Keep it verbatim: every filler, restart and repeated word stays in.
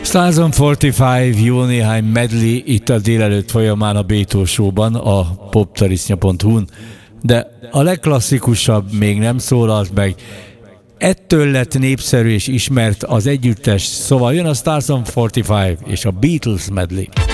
Stars on negyvenöt, jó néhány medley itt a délelőtt folyamán a Bétó Show-ban, a poptarisznya pont hu-n, de a legklasszikusabb még nem szólalt meg. Ettől lett népszerű és ismert az együttes, szóval jön a Stars on negyvenöt és a Beatles medley.